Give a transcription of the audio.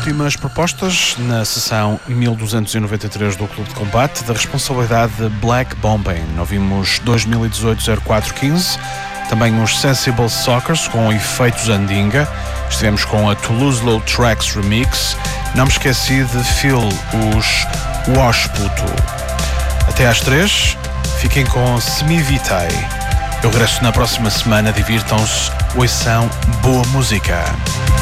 últimas propostas na sessão 1293 do Clube de Combate, da responsabilidade de Black Bombay. Ouvimos 2018-0415, também os Sensible Sockers com efeitos Andinga, estivemos com a Toulouse Low Tracks Remix, não me esqueci de Phil, os Wash Puto. Até às 3, fiquem com Semi Vitae. Eu regresso na próxima semana, divirtam-se, ouçam boa música.